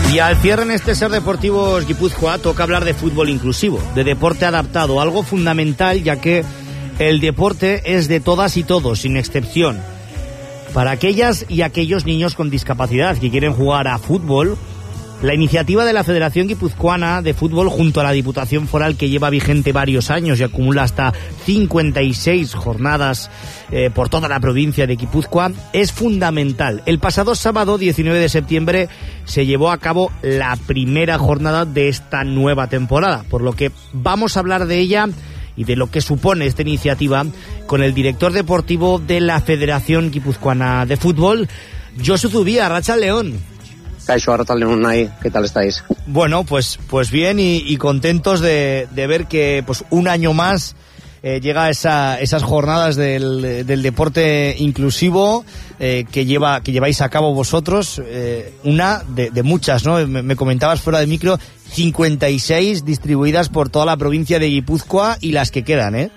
Y al cierre en este Ser Deportivos Guipúzcoa toca hablar de fútbol inclusivo, de deporte adaptado, algo fundamental ya que el deporte es de todas y todos, sin excepción. Para aquellas y aquellos niños con discapacidad que quieren jugar a fútbol, la iniciativa de la Federación Guipuzcoana de Fútbol junto a la Diputación Foral, que lleva vigente varios años y acumula hasta 56 jornadas por toda la provincia de Guipúzcoa, es fundamental. El pasado sábado 19 de septiembre se llevó a cabo la primera jornada de esta nueva temporada, por lo que vamos a hablar de ella y de lo que supone esta iniciativa con el director deportivo de la Federación Guipuzcoana de Fútbol, Josu Zubia. Arratsalde León. Caixo, Arratsalde León, ahí. ¿Qué tal estáis? Bueno, pues bien y contentos de ver que pues un año más llega esas jornadas del deporte inclusivo que lleváis a cabo vosotros, una de muchas, ¿no? Me comentabas fuera de micro, 56 distribuidas por toda la provincia de Guipúzcoa y las que quedan, ¿eh?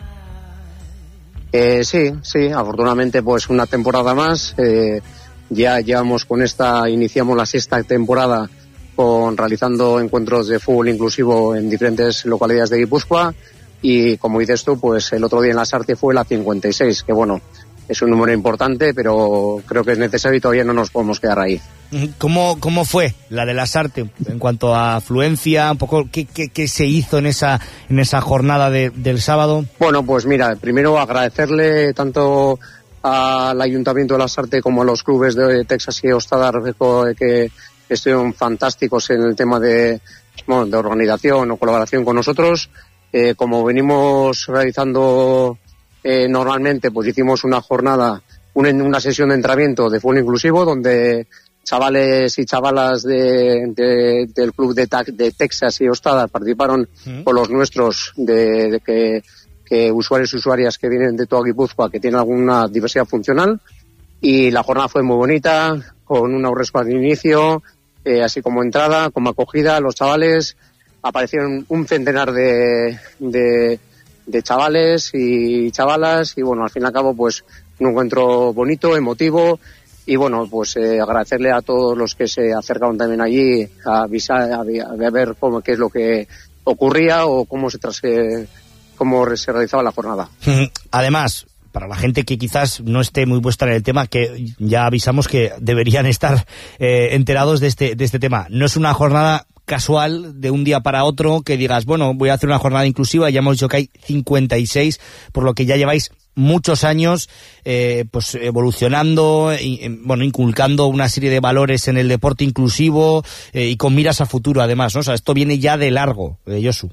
Sí, afortunadamente pues una temporada más. Ya llevamos iniciamos la sexta temporada realizando encuentros de fútbol inclusivo en diferentes localidades de Guipúzcoa, y como dices tú, pues el otro día en Lasarte fue la 56, que bueno, es un número importante, pero creo que es necesario y todavía no nos podemos quedar ahí. ¿Cómo fue la de Lasarte en cuanto a afluencia? Un poco ¿qué se hizo en esa jornada del sábado? Bueno, pues mira, primero agradecerle tanto al Ayuntamiento de Lasarte como a los clubes de Texas y Ostadar, que estuvieron fantásticos en el tema de organización o colaboración con nosotros. Como venimos realizando normalmente, pues hicimos una jornada, una sesión de entrenamiento de fútbol inclusivo, donde chavales y chavalas del club de Texas y Ostadar participaron con los nuestros, que usuarios y usuarias que vienen de toda Guipúzcoa, que tienen alguna diversidad funcional, y la jornada fue muy bonita, con una aurrespa de inicio, así como entrada, como acogida. Los chavales, aparecieron un centenar de chavales y chavalas, y bueno, al fin y al cabo pues un encuentro bonito, emotivo, y bueno, pues agradecerle a todos los que se acercaron también allí a avisar, a ver qué es lo que ocurría o cómo se realizaba la jornada. Además, para la gente que quizás no esté muy puesta en el tema, que ya avisamos que deberían estar enterados de este tema. No es una jornada casual de un día para otro que digas, bueno, voy a hacer una jornada inclusiva. Ya hemos dicho que hay 56, por lo que ya lleváis muchos años pues evolucionando, inculcando una serie de valores en el deporte inclusivo y con miras a futuro además, ¿no? O sea, esto viene ya de largo, Josu.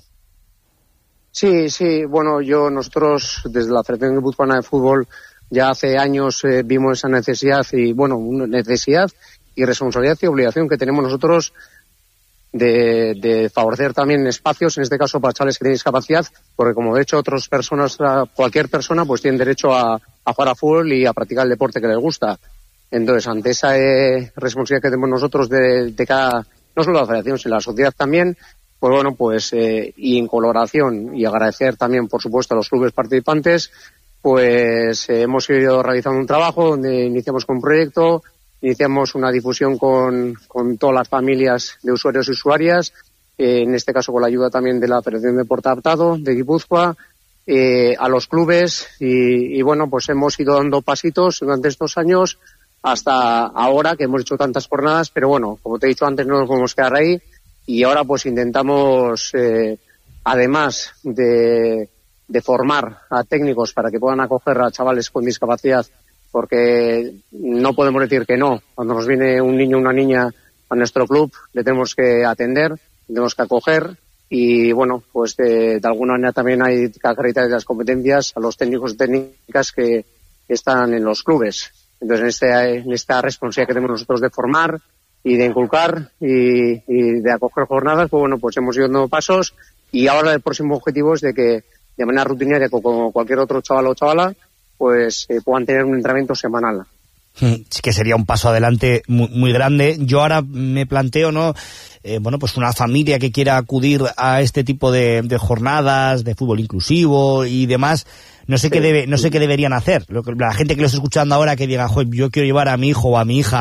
Sí, bueno, nosotros desde la Federación Guipuzcoana de Fútbol ya hace años vimos esa necesidad y responsabilidad y obligación que tenemos nosotros de favorecer también espacios, en este caso para chavales que tienen discapacidad, porque como de hecho cualquier persona pues tiene derecho a jugar a fútbol y a practicar el deporte que les gusta. Entonces, ante esa responsabilidad que tenemos nosotros de cada, no solo la Federación, sino la sociedad también, pues bueno, y en colaboración, y agradecer también, por supuesto, a los clubes participantes, pues hemos ido realizando un trabajo donde iniciamos con un proyecto, iniciamos una difusión con todas las familias de usuarios y usuarias, en este caso con la ayuda también de la Federación de Deporte Adaptado de Guipúzcoa, a los clubes, y bueno, pues hemos ido dando pasitos durante estos años hasta ahora, que hemos hecho tantas jornadas, pero bueno, como te he dicho antes, no nos podemos quedar ahí. Y ahora pues intentamos, además de formar a técnicos para que puedan acoger a chavales con discapacidad, porque no podemos decir que no. Cuando nos viene un niño o una niña a nuestro club, le tenemos que atender, le tenemos que acoger, y bueno, pues de alguna manera también hay que acreditar las competencias a los técnicos y técnicas que están en los clubes. Entonces en esta responsabilidad que tenemos nosotros de formar y de inculcar y de acoger jornadas, pues bueno, pues hemos ido dando pasos, y ahora el próximo objetivo es de que de manera rutinaria, como cualquier otro chaval o chavala, pues puedan tener un entrenamiento semanal. Sí que sería un paso adelante muy grande. Yo ahora me planteo, ¿no? Pues una familia que quiera acudir a este tipo de jornadas de fútbol inclusivo y demás, no sé qué deberían hacer. La gente que lo está escuchando ahora que diga, yo quiero llevar a mi hijo o a mi hija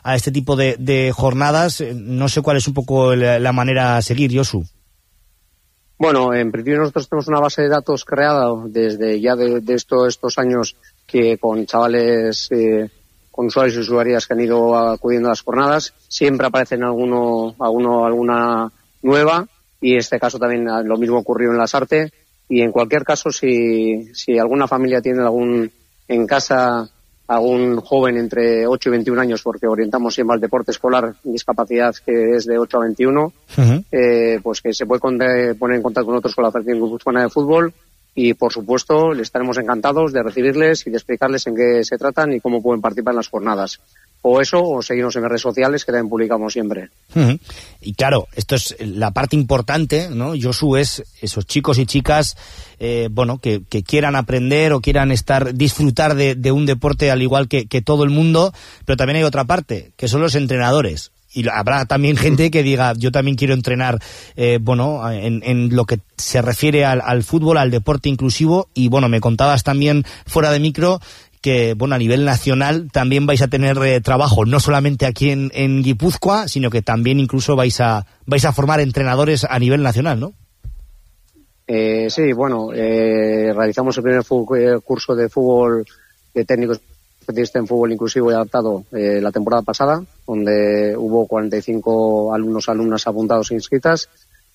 a este tipo de jornadas. No sé cuál es un poco la manera a seguir, Josu. Bueno, en principio nosotros tenemos una base de datos creada desde ya de estos años, que con chavales, con usuarios y usuarias que han ido acudiendo a las jornadas, siempre aparecen alguna nueva, y en este caso también lo mismo ocurrió en Lasarte. Y en cualquier caso, si alguna familia tiene en casa algún joven entre 8 y 21 años, porque orientamos siempre al deporte escolar, discapacidad que es de 8 a 21, pues que se puede poner en contacto con nosotros, con la Federación Guipuzcoana de Fútbol, y por supuesto les estaremos encantados de recibirles y de explicarles en qué se tratan y cómo pueden participar en las jornadas. O eso, o seguirnos en las redes sociales, que también publicamos siempre. Y claro, esto es la parte importante, ¿no, Josu? Es esos chicos y chicas, que quieran aprender o quieran disfrutar de un deporte al igual que todo el mundo, pero también hay otra parte, que son los entrenadores. Y habrá también gente que diga, yo también quiero entrenar, en lo que se refiere al fútbol, al deporte inclusivo. Y me contabas también fuera de micro que, a nivel nacional también vais a tener trabajo, no solamente aquí en Guipúzcoa, sino que también incluso vais a formar entrenadores a nivel nacional, ¿no? Sí, realizamos el primer curso de fútbol de técnicos especialista en fútbol inclusivo y adaptado la temporada pasada, donde hubo 45 alumnas apuntados e inscritas,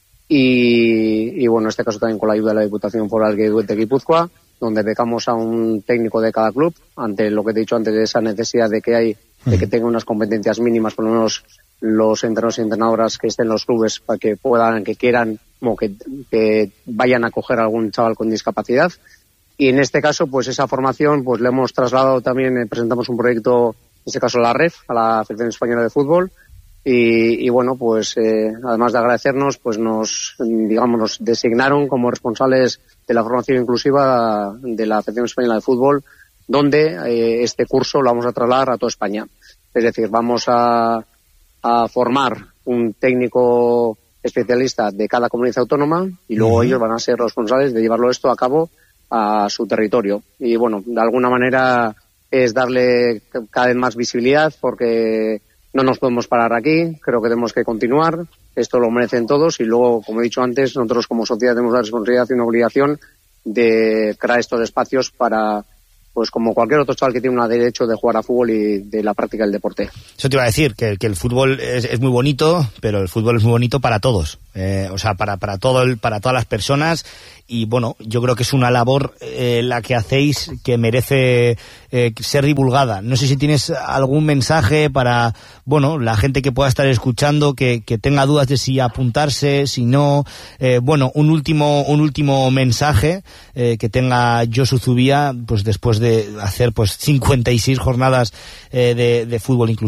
y en este caso también con la ayuda de la Diputación Foral de Guipúzcoa, donde becamos a un técnico de cada club, ante lo que te he dicho antes, de esa necesidad de que hay, de que tenga unas competencias mínimas, por lo menos los entrenadores y entrenadoras que estén en los clubes, para que quieran, que vayan a acoger a algún chaval con discapacidad. Y en este caso, pues esa formación, pues le hemos trasladado también, presentamos un proyecto, en este caso a la REF, a la Federación Española de Fútbol, y además de agradecernos, pues nos designaron como responsables de la formación inclusiva de la Federación Española de Fútbol, donde este curso lo vamos a trasladar a toda España. Es decir, vamos a formar un técnico especialista de cada comunidad autónoma, y luego ellos van a ser responsables de llevarlo esto a cabo a su territorio. Y de alguna manera es darle cada vez más visibilidad, porque no nos podemos parar aquí, creo que tenemos que continuar, esto lo merecen todos, y luego, como he dicho antes, nosotros como sociedad tenemos la responsabilidad y una obligación de crear estos espacios para, pues como cualquier otro chaval que tiene un derecho de jugar a fútbol y de la práctica del deporte. Eso te iba a decir, que el fútbol es muy bonito, pero el fútbol es muy bonito para todos, para todas las personas. Y yo creo que es una labor la que hacéis que merece ser divulgada. No sé si tienes algún mensaje para la gente que pueda estar escuchando, que tenga dudas de si apuntarse, si no. Un último mensaje que tenga Josu Zubia, pues después de hacer 56 jornadas de fútbol inclusivo.